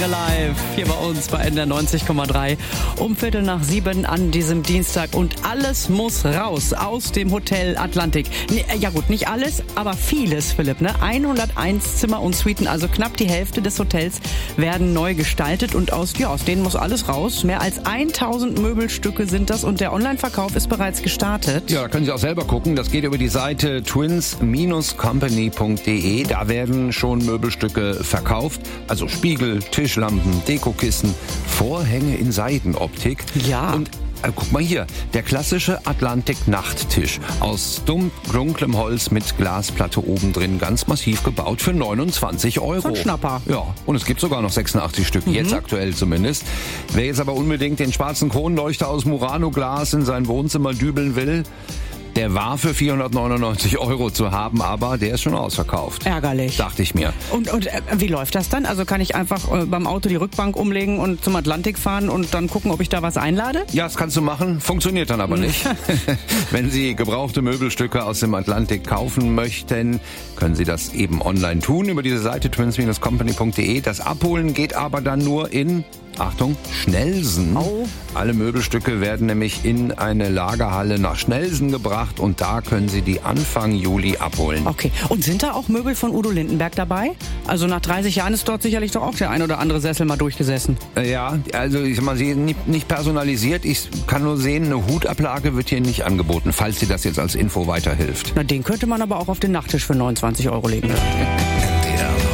Alive hier bei uns bei NDR 90,3 um 6:15 an diesem Dienstag und alles muss raus aus dem Hotel Atlantik. Ja gut, nicht alles, aber vieles, Philipp. 101 Zimmer und Suiten, also knapp die Hälfte des Hotels werden neu gestaltet und aus denen muss alles raus. Mehr als 1000 Möbelstücke sind das und der Online-Verkauf ist bereits gestartet. Ja, da können Sie auch selber gucken. Das geht über die Seite twins-company.de. Da werden schon Möbelstücke verkauft. Also Spiegel, Tischlampen, Dekokissen, Vorhänge in Seidenoptik. Ja. Und guck mal hier, der klassische Atlantik-Nachttisch aus dunklem Holz mit Glasplatte oben drin, ganz massiv gebaut für 29 €. So ein Schnapper. Ja, und es gibt sogar noch 86 Stück, jetzt aktuell zumindest. Wer jetzt aber unbedingt den schwarzen Kronleuchter aus Murano-Glas in sein Wohnzimmer dübeln will, der war für 499 € zu haben, aber der ist schon ausverkauft. Ärgerlich. Dachte ich mir. Und wie läuft das dann? Also kann ich einfach beim Auto die Rückbank umlegen und zum Atlantik fahren und dann gucken, ob ich da was einlade? Ja, das kannst du machen, funktioniert dann aber nicht. Wenn Sie gebrauchte Möbelstücke aus dem Atlantik kaufen möchten, können Sie das eben online tun über diese Seite twins-company.de. Das Abholen geht aber dann nur in, Achtung, Schnellsen. Oh. Alle Möbelstücke werden nämlich in eine Lagerhalle nach Schnellsen gebracht und da können Sie die Anfang Juli abholen. Okay. Und sind da auch Möbel von Udo Lindenberg dabei? Also nach 30 Jahren ist dort sicherlich doch auch der ein oder andere Sessel mal durchgesessen. Ja, also ich sag mal, sie nicht personalisiert. Ich kann nur sehen, eine Hutablage wird hier nicht angeboten, falls Sie das jetzt als Info weiterhilft. Na, den könnte man aber auch auf den Nachttisch für 29 € legen. NDR